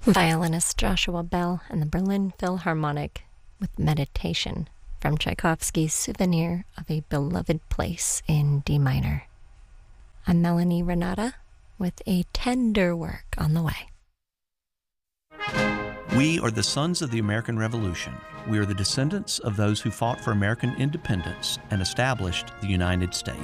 Violinist Joshua Bell and the Berlin Philharmonic with Meditation from Tchaikovsky's Souvenir of a Beloved Place in D minor. I'm Melanie Renata with a tender work on the way. We are the sons of the American Revolution. We are the descendants of those who fought for American independence and established the United States.